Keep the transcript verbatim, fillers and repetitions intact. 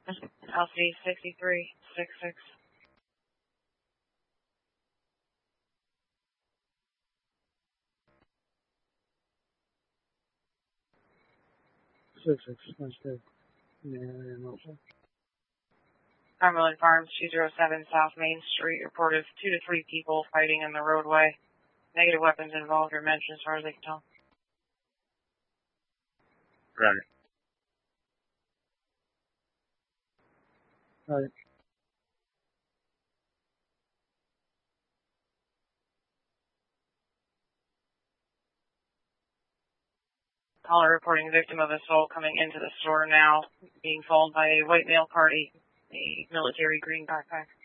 L C sixty-three sixty-six. Six six. That's good. Yeah, yeah, no, sir. Cumberland Farms, two oh seven South Main Street, reported two to three people fighting in the roadway. Negative weapons involved or mentioned as far as they can tell. Right. Right. Caller reporting victim of assault coming into the store now, being followed by a white male party, a military green backpack.